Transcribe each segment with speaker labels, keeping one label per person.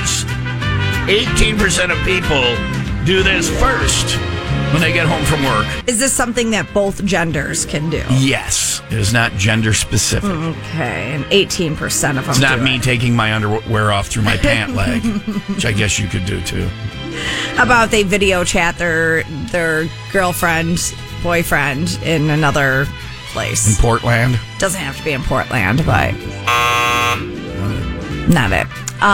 Speaker 1: is 18% of people do this first when they get home from work.
Speaker 2: Is this something that both genders can do?
Speaker 1: Yes. It is not gender specific.
Speaker 2: Okay, and 18% of them
Speaker 1: It's not
Speaker 2: do
Speaker 1: me
Speaker 2: it.
Speaker 1: taking my underwear off through my pant leg, which I guess you could do too.
Speaker 2: How about they video chat their girlfriend, boyfriend in another place?
Speaker 1: In Portland?
Speaker 2: Doesn't have to be in Portland, but not it.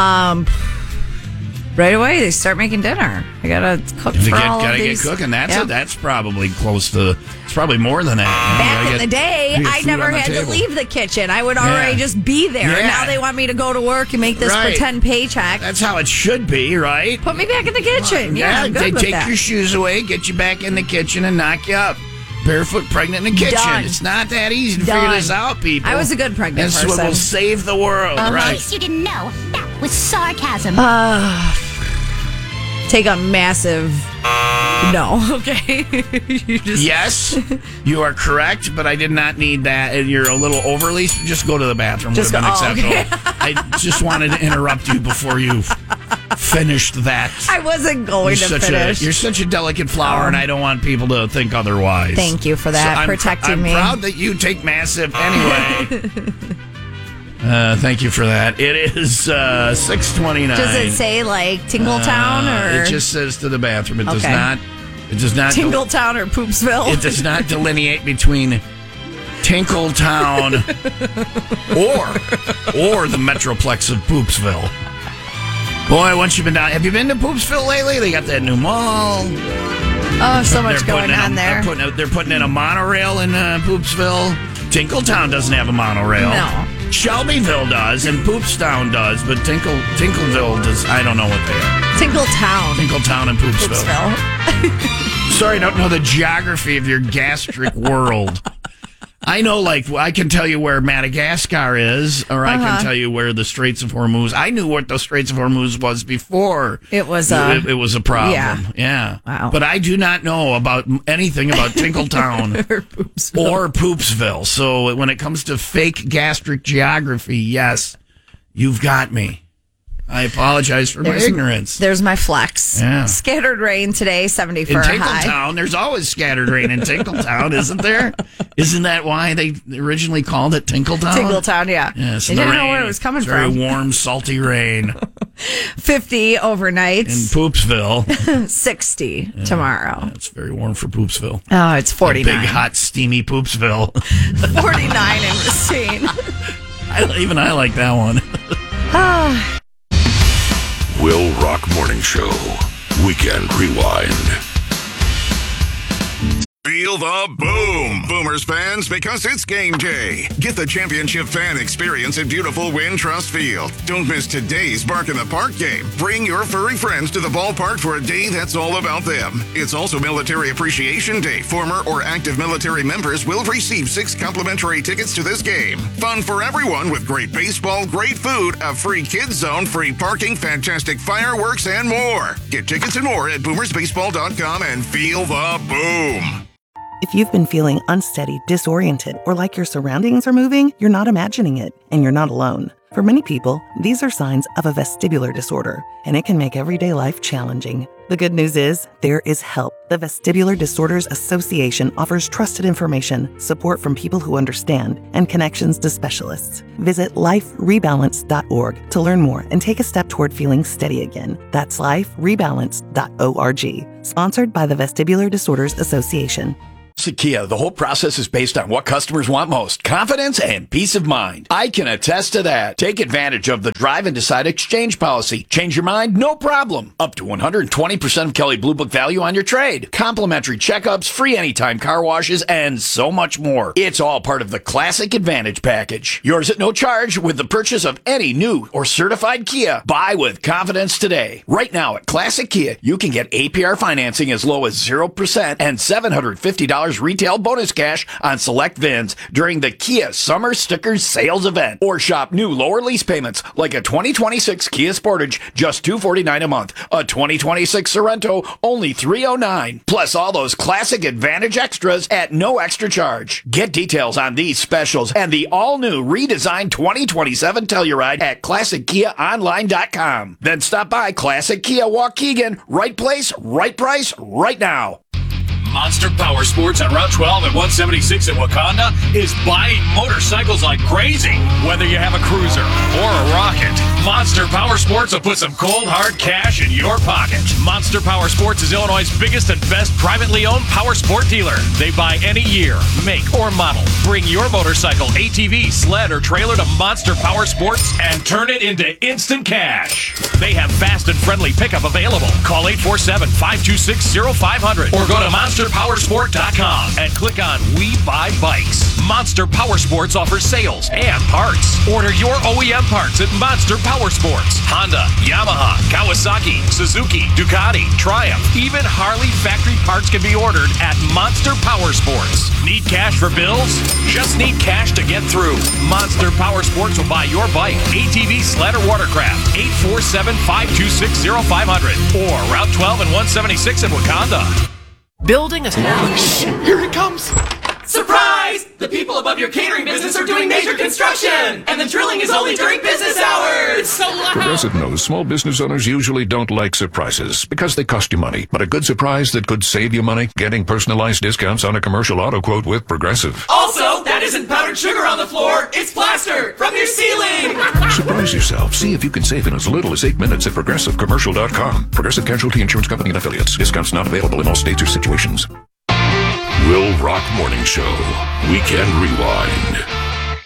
Speaker 2: Right away, they start making dinner. I gotta cook for all of these.
Speaker 1: Get cooking.
Speaker 2: Yeah.
Speaker 1: That's probably close to. It's probably more than that.
Speaker 2: Back in the day, I never had to leave the kitchen. I would already just be there.
Speaker 1: Yeah.
Speaker 2: And now they want me to go to work and make this pretend paycheck.
Speaker 1: That's how it should be, right?
Speaker 2: Put me back in the kitchen. Yeah, I'm good
Speaker 1: they
Speaker 2: with
Speaker 1: take
Speaker 2: that.
Speaker 1: your shoes away, get you back in the kitchen, and knock you up. Barefoot pregnant in the kitchen.
Speaker 2: Done.
Speaker 1: It's not that easy to figure this out, people.
Speaker 2: I was a good pregnant
Speaker 1: This
Speaker 2: person.
Speaker 1: one will save the world,
Speaker 3: In
Speaker 1: right?
Speaker 3: case you didn't know, that was sarcasm.
Speaker 2: Take a massive no. Okay. You just
Speaker 1: Yes, you are correct, but I did not need that. And you're a little overly. Just go to the bathroom.
Speaker 2: Just
Speaker 1: would have
Speaker 2: go-
Speaker 1: been
Speaker 2: oh,
Speaker 1: acceptable. I just wanted to interrupt you before you finished that.
Speaker 2: I wasn't going to finish.
Speaker 1: You're such a delicate flower, and I don't want people to think otherwise.
Speaker 2: Thank you for that,
Speaker 1: I'm
Speaker 2: protecting me.
Speaker 1: I'm proud that you take massive anyway. Thank you for that. It is 6:29.
Speaker 2: Does it say like Tingletown or
Speaker 1: It just says to the bathroom. It does
Speaker 2: Okay.
Speaker 1: not. It does not.
Speaker 2: Tingletown or Poopsville?
Speaker 1: It does not delineate between Tinkletown or the Metroplex of Poopsville. Boy, once you've been down, have you been to Poopsville lately? They got that new mall.
Speaker 2: Oh, so much
Speaker 1: They're
Speaker 2: going
Speaker 1: putting in
Speaker 2: on there.
Speaker 1: They're putting in a monorail in Poopsville. Tinkletown doesn't have a monorail.
Speaker 2: No.
Speaker 1: Shelbyville does, and Poopstown does, but Tinkleville does. I don't know what they are.
Speaker 2: Tingletown.
Speaker 1: Tinkletown and Poopsville. Sorry, I don't know the geography of your gastric world. I know, I can tell you where Madagascar is, or I can tell you where the Straits of Hormuz. I knew what the Straits of Hormuz was before.
Speaker 2: It was
Speaker 1: it was a problem.
Speaker 2: Yeah. Wow.
Speaker 1: But I do not know about anything about Tinkletown or Poopsville. So when it comes to fake gastric geography, yes, you've got me. I apologize for my ignorance.
Speaker 2: There's my flex.
Speaker 1: Yeah.
Speaker 2: Scattered rain today, 70 for
Speaker 1: In
Speaker 2: a high.
Speaker 1: Tinkletown, there's always scattered rain in Tinkletown, isn't there? Isn't that why they originally called it Tinkletown?
Speaker 2: Tingletown, yeah.
Speaker 1: Yes,
Speaker 2: They
Speaker 1: and the
Speaker 2: didn't know
Speaker 1: rain,
Speaker 2: where it was coming
Speaker 1: it's very
Speaker 2: from.
Speaker 1: warm, salty rain
Speaker 2: 50 overnight,
Speaker 1: in Poopsville.
Speaker 2: 60 tomorrow.
Speaker 1: It's very warm for Poopsville.
Speaker 2: Oh, it's 49.
Speaker 1: Big, hot, steamy Poopsville.
Speaker 2: 49 in Racine.
Speaker 1: I like that one.
Speaker 4: Will Rock Morning Show. Weekend Rewind.
Speaker 5: Feel the boom, Boomers fans, because it's game day. Get the championship fan experience at beautiful Wintrust Field. Don't miss today's Bark in the Park game. Bring your furry friends to the ballpark for a day that's all about them. It's also Military Appreciation Day. Former or active military members will receive 6 complimentary tickets to this game. Fun for everyone with great baseball, great food, a free kids zone, free parking, fantastic fireworks, and more. Get tickets and more at boomersbaseball.com and feel the boom.
Speaker 6: If you've been feeling unsteady, disoriented, or like your surroundings are moving, you're not imagining it, and you're not alone. For many people, these are signs of a vestibular disorder, and it can make everyday life challenging. The good news is, there is help. The Vestibular Disorders Association offers trusted information, support from people who understand, and connections to specialists. Visit liferebalance.org to learn more and take a step toward feeling steady again. That's liferebalance.org. Sponsored by the Vestibular Disorders Association.
Speaker 7: At Kia, the whole process is based on what customers want most, confidence and peace of mind. I can attest to that. Take advantage of the Drive and Decide exchange policy. Change your mind? No problem. Up to 120% of Kelley Blue Book value on your trade. Complimentary checkups, free anytime car washes, and so much more. It's all part of the Classic Advantage package. Yours at no charge with the purchase of any new or certified Kia. Buy with confidence today. Right now at Classic Kia, you can get APR financing as low as 0% and $750 $1,000 retail bonus cash on select VINs during the Kia Summer Stickers Sales Event. Or shop new lower lease payments like a 2026 Kia Sportage, just $249 a month. A 2026 Sorrento, only $309. Plus all those classic Advantage extras at no extra charge. Get details on these specials and the all-new redesigned 2027 Telluride at ClassicKiaOnline.com. Then stop by Classic Kia Waukegan. Right place, right price, right now.
Speaker 8: Monster Power Sports on Route 12 and 176 in Wakanda is buying motorcycles like crazy. Whether you have a cruiser or a rocket, Monster Power Sports will put some cold, hard cash in your pocket. Monster Power Sports is Illinois' biggest and best privately owned power sport dealer. They buy any year, make, or model. Bring your motorcycle, ATV, sled, or trailer to Monster Power Sports and turn it into instant cash. They have fast and friendly pickup available. Call 847-526-0500 or go to MonsterPowersport.com and click on We Buy Bikes. Monster Power Sports offers sales and parts. Order your OEM parts at Monster Power Sports. Honda, Yamaha, Kawasaki, Suzuki, Ducati, Triumph, even Harley factory parts can be ordered at Monster Power Sports. Need cash for bills? Just need cash to get through. Monster Power Sports will buy your bike, ATV, sled, or watercraft. 847-526-0500 or Route 12 and 176 in Wakanda.
Speaker 9: Building a... Here it comes! Surprise! The people above your catering business are doing major construction! And the drilling is only during business hours! It's so loud!
Speaker 4: Progressive knows small business owners usually don't like surprises because they cost you money. But a good surprise that could save you money? Getting personalized discounts on a commercial auto quote with Progressive.
Speaker 9: Also, that isn't powdered sugar on the floor, it's plaster from your ceiling!
Speaker 4: Surprise yourself. See if you can save in as little as 8 minutes at ProgressiveCommercial.com. Progressive Casualty Insurance Company and Affiliates. Discounts not available in all states or situations. Will Rock Morning Show. Weekend Rewind.